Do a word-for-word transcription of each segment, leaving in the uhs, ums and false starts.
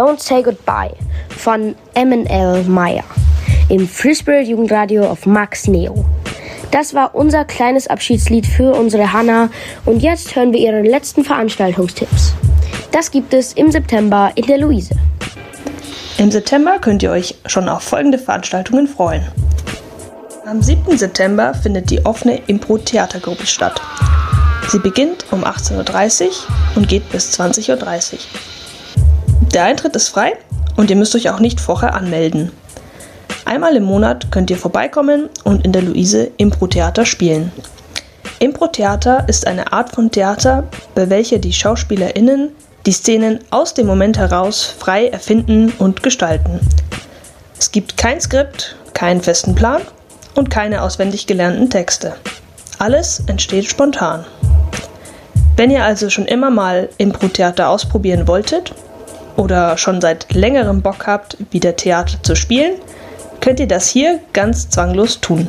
Don't Say Goodbye von M N L Meyer im Free Spirit Jugendradio auf Max Neo. Das war unser kleines Abschiedslied für unsere Hannah und jetzt hören wir ihre letzten Veranstaltungstipps. Das gibt es im September in der Luise. Im September könnt ihr euch schon auf folgende Veranstaltungen freuen. Am siebten September findet die offene Impro-Theatergruppe statt. Sie beginnt um achtzehn Uhr dreißig und geht bis zwanzig Uhr dreißig. Der Eintritt ist frei und ihr müsst euch auch nicht vorher anmelden. Einmal im Monat könnt ihr vorbeikommen und in der Luise Impro-Theater spielen. Impro-Theater ist eine Art von Theater, bei welcher die SchauspielerInnen die Szenen aus dem Moment heraus frei erfinden und gestalten. Es gibt kein Skript, keinen festen Plan und keine auswendig gelernten Texte. Alles entsteht spontan. Wenn ihr also schon immer mal Impro-Theater ausprobieren wolltet oder schon seit längerem Bock habt, wieder Theater zu spielen, könnt ihr das hier ganz zwanglos tun.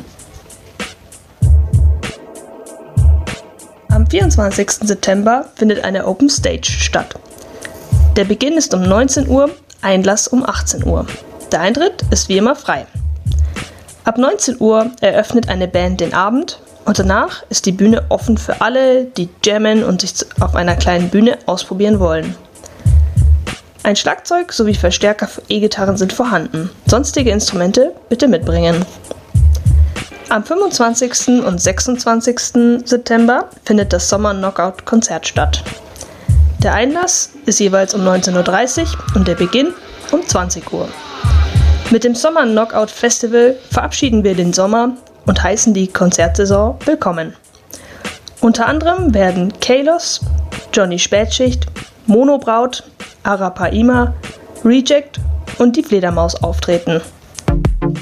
Am vierundzwanzigsten September findet eine Open Stage statt. Der Beginn ist um neunzehn Uhr, Einlass um achtzehn Uhr. Der Eintritt ist wie immer frei. Ab neunzehn Uhr eröffnet eine Band den Abend und danach ist die Bühne offen für alle, die jammen und sich auf einer kleinen Bühne ausprobieren wollen. Ein Schlagzeug sowie Verstärker für E-Gitarren sind vorhanden. Sonstige Instrumente bitte mitbringen. Am fünfundzwanzigsten und sechsundzwanzigsten September findet das Sommer-Knockout-Konzert statt. Der Einlass ist jeweils um neunzehn Uhr dreißig und der Beginn um zwanzig Uhr. Mit dem Sommer-Knockout-Festival verabschieden wir den Sommer und heißen die Konzertsaison willkommen. Unter anderem werden Kalos, Johnny Spätschicht, Monobraut, Arapaima, Reject und die Fledermaus auftreten.